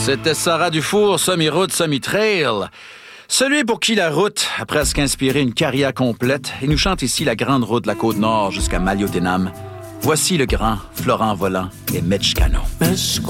C'était Sarah Dufour, semi-route, semi-trail. Celui pour qui la route a presque inspiré une carrière complète et nous chante ici la grande route de la Côte-Nord jusqu'à Maliotenam. Voici le grand Florent Volant et Mitch Cano.